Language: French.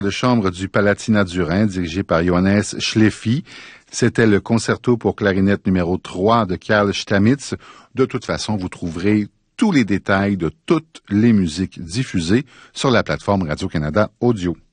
de chambre du Palatinat du Rhin, dirigé par Johannes Schleffi. C'était le concerto pour clarinette numéro 3 de Karl Stamitz. De toute façon, vous trouverez tous les détails de toutes les musiques diffusées sur la plateforme Radio-Canada Audio.